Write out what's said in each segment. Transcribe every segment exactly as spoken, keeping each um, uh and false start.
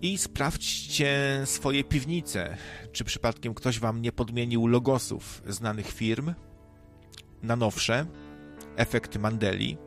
I sprawdźcie swoje piwnice, czy przypadkiem ktoś wam nie podmienił logosów znanych firm na nowsze, efekt Mandeli.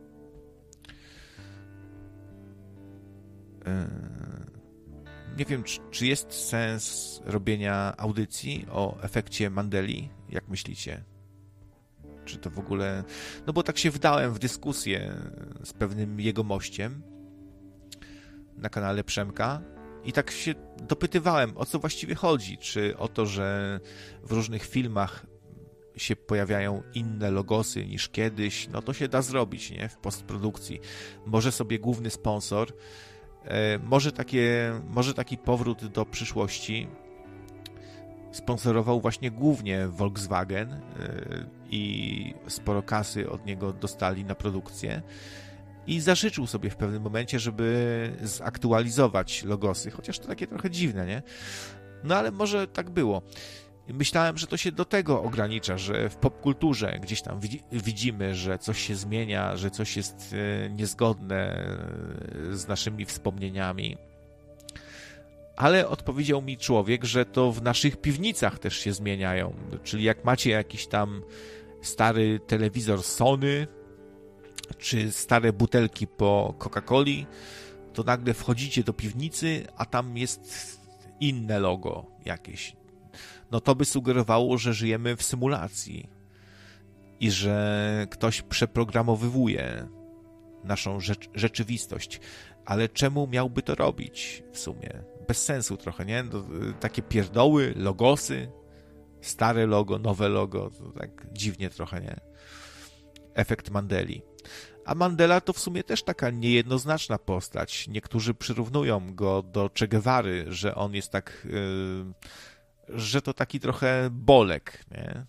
Nie wiem, czy, czy jest sens robienia audycji o efekcie Mandeli, jak myślicie? Czy to w ogóle... No bo tak się wdałem w dyskusję z pewnym jegomościem na kanale Przemka i tak się dopytywałem, o co właściwie chodzi. Czy o to, że w różnych filmach się pojawiają inne logosy niż kiedyś, no to się da zrobić, nie? W postprodukcji. Może sobie główny sponsor, e, może, takie, może taki powrót do przyszłości sponsorował właśnie głównie Volkswagen e, i sporo kasy od niego dostali na produkcję i zażyczył sobie w pewnym momencie, żeby zaktualizować logosy, chociaż to takie trochę dziwne, nie? No ale może tak było. Myślałem, że to się do tego ogranicza, że w popkulturze gdzieś tam widzimy, że coś się zmienia, że coś jest niezgodne z naszymi wspomnieniami. Ale odpowiedział mi człowiek, że to w naszych piwnicach też się zmieniają. Czyli jak macie jakiś tam stary telewizor Sony, czy stare butelki po Coca-Coli, to nagle wchodzicie do piwnicy, a tam jest inne logo jakieś. No to by sugerowało, że żyjemy w symulacji i że ktoś przeprogramowywuje naszą rzecz, rzeczywistość. Ale czemu miałby to robić w sumie? Bez sensu trochę, nie? To, takie pierdoły, logosy, stare logo, nowe logo, to tak dziwnie trochę, nie? Efekt Mandeli. A Mandela to w sumie też taka niejednoznaczna postać. Niektórzy przyrównują go do Che Guevary, że on jest tak... Yy, że to taki trochę Bolek, nie?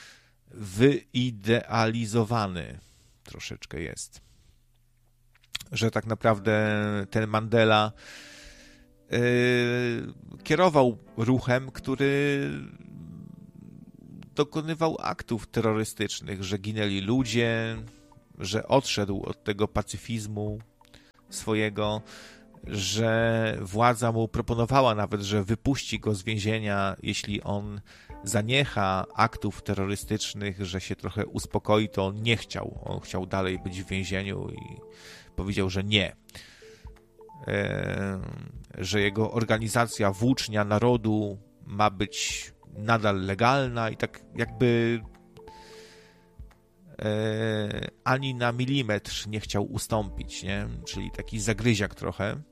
Wyidealizowany troszeczkę jest. Że tak naprawdę ten Mandela yy, kierował ruchem, który dokonywał aktów terrorystycznych, że ginęli ludzie, że odszedł od tego pacyfizmu swojego, że władza mu proponowała nawet, że wypuści go z więzienia, jeśli on zaniecha aktów terrorystycznych, że się trochę uspokoi, to on nie chciał. On chciał dalej być w więzieniu i powiedział, że nie. E, że jego organizacja Włócznia Narodu ma być nadal legalna i tak jakby e, ani na milimetr nie chciał ustąpić, nie? Czyli taki zagryziak trochę.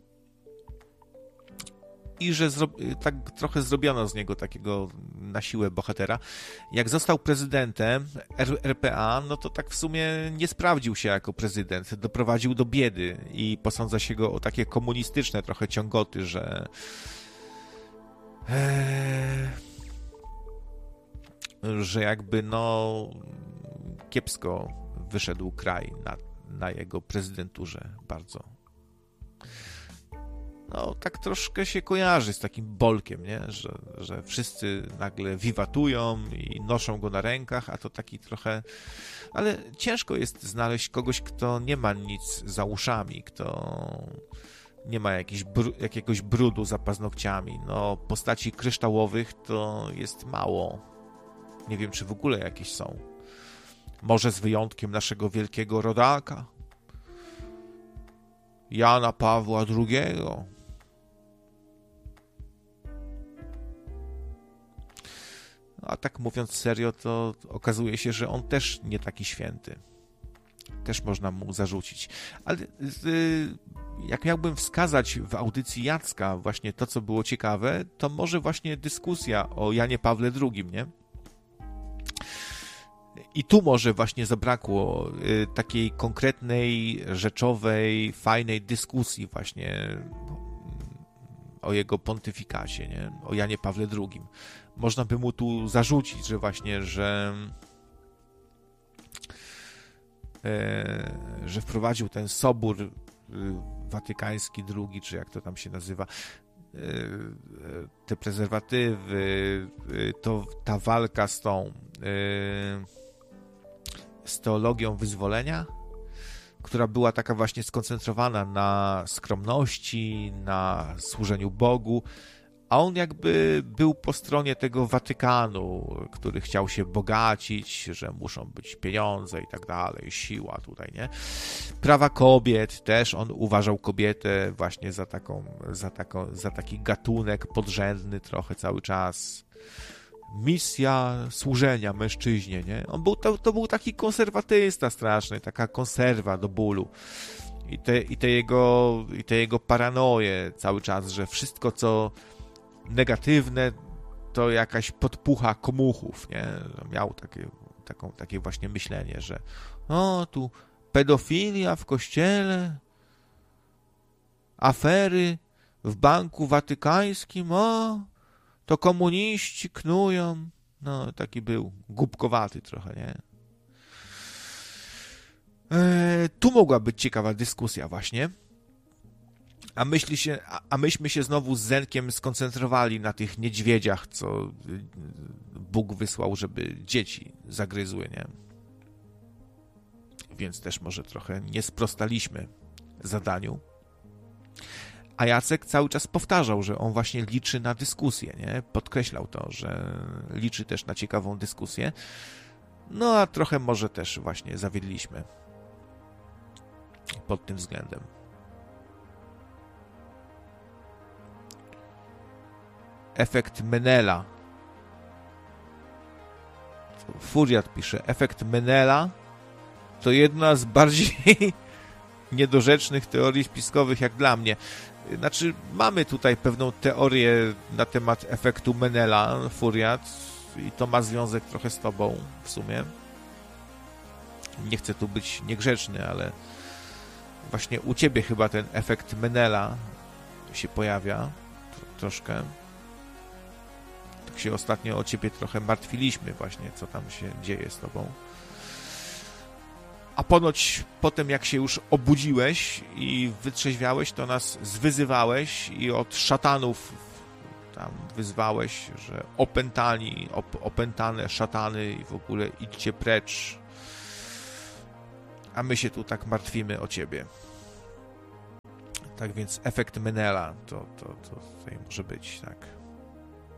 I że zro... tak trochę zrobiono z niego takiego na siłę bohatera. Jak został prezydentem R P A, no to tak w sumie nie sprawdził się jako prezydent. Doprowadził do biedy i posądza się go o takie komunistyczne trochę ciągoty, że eee... że jakby no kiepsko wyszedł kraj na, na jego prezydenturze bardzo. No, tak troszkę się kojarzy z takim Bolkiem, nie? Że, że wszyscy nagle wiwatują i noszą go na rękach, a to taki trochę... Ale ciężko jest znaleźć kogoś, kto nie ma nic za uszami, kto nie ma jakiś br- jakiegoś brudu za paznokciami. No, postaci kryształowych to jest mało. Nie wiem, czy w ogóle jakieś są. Może z wyjątkiem naszego wielkiego rodaka, Jana Pawła drugiego. A tak mówiąc serio, to okazuje się, że on też nie taki święty. Też można mu zarzucić. Ale jak miałbym wskazać w audycji Jacka właśnie to, co było ciekawe, to może właśnie dyskusja o Janie Pawle drugim, nie? I tu może właśnie zabrakło y, takiej konkretnej, rzeczowej, fajnej dyskusji właśnie o jego pontyfikacie, nie? O Janie Pawle drugim. Można by mu tu zarzucić, że właśnie, że e, że wprowadził ten Sobór y, Watykański drugi, czy jak to tam się nazywa, y, te prezerwatywy, y, to ta walka z tą y, z teologią wyzwolenia, która była taka właśnie skoncentrowana na skromności, na służeniu Bogu, a on jakby był po stronie tego Watykanu, który chciał się bogacić, że muszą być pieniądze i tak dalej, siła tutaj, nie? Prawa kobiet też, on uważał kobietę właśnie za taką, za taką, za taki gatunek podrzędny trochę cały czas. Misja służenia mężczyźnie, nie? On był, to, to był taki konserwatysta straszny, taka konserwa do bólu. I te, i te jego, i te jego paranoje cały czas, że wszystko, co negatywne, to jakaś podpucha komuchów, nie? Miał takie, taką, takie właśnie myślenie, że o, tu pedofilia w kościele, afery w Banku Watykańskim, o, to komuniści knują. No, taki był głupkowaty trochę, nie? Eee, tu mogła być ciekawa dyskusja właśnie. A, myśli się, a, a myśmy się znowu z Zenkiem skoncentrowali na tych niedźwiedziach, co Bóg wysłał, żeby dzieci zagryzły, nie? Więc też może trochę nie sprostaliśmy zadaniu. A Jacek cały czas powtarzał, że on właśnie liczy na dyskusję, nie? Podkreślał to, że liczy też na ciekawą dyskusję. No a trochę może też właśnie zawiedliśmy pod tym względem. Efekt Menela. Furiat pisze, efekt Menela to jedna z bardziej niedorzecznych teorii spiskowych jak dla mnie. Znaczy, mamy tutaj pewną teorię na temat efektu Menela, Furiat, i to ma związek trochę z tobą w sumie. Nie chcę tu być niegrzeczny, ale właśnie u ciebie chyba ten efekt Menela się pojawia troszkę. Tak się ostatnio o ciebie trochę martwiliśmy właśnie, co tam się dzieje z tobą. A ponoć potem, jak się już obudziłeś i wytrzeźwiałeś, to nas zwyzywałeś i od szatanów tam wyzwałeś, że opętani, op, opętane szatany i w ogóle idźcie precz. A my się tu tak martwimy o ciebie. Tak więc efekt Menela to, to, to tutaj może być, tak.